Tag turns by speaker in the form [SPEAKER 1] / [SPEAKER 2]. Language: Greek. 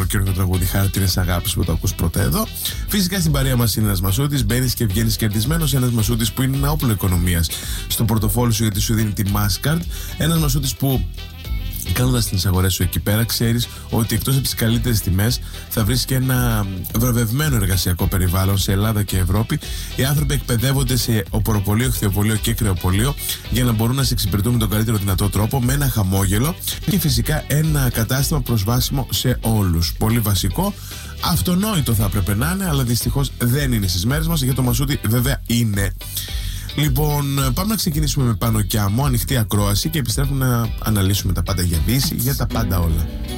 [SPEAKER 1] ολόκληρο τραγούδι Χαρακτήρες Αγάπης που το ακούς πρώτα εδώ. Φυσικά στην παρέα μας είναι ένας Μασούτης. Μπαίνεις και βγαίνεις κερδισμένος. Ένας Μασούτης που είναι ένα όπλο οικονομίας στο πορτοφόλι σου, γιατί σου δίνει τη Mastercard. Ένας Μασούτης που, κάνοντας τις αγορές σου εκεί πέρα, ξέρεις ότι εκτός από τις καλύτερες τιμές θα βρεις και ένα βραβευμένο εργασιακό περιβάλλον σε Ελλάδα και Ευρώπη. Οι άνθρωποι εκπαιδεύονται σε οπωροπωλείο, ηχθειοπωλείο και κρεοπωλείο για να μπορούν να σε εξυπηρετούν με τον καλύτερο δυνατό τρόπο, με ένα χαμόγελο και φυσικά ένα κατάστημα προσβάσιμο σε όλους. Πολύ βασικό. Αυτονόητο θα έπρεπε να είναι, αλλά δυστυχώς δεν είναι στις μέρες μας. Για το Μασούτη βέβαια είναι. Λοιπόν, πάμε να ξεκινήσουμε με Πάνο Κιάμο, ανοιχτή ακρόαση, και επιστρέφουμε να αναλύσουμε τα πάντα για Δύση, για τα πάντα όλα.